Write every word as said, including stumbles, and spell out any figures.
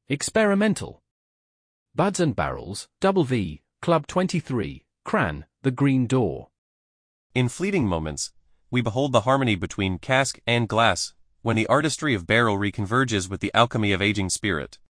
Experimental. Buds and Barrels, Double V, Club twenty-three, Cran, The Green Door. In fleeting moments, we behold the harmony between cask and glass, when the artistry of barrelry converges with the alchemy of aging spirit.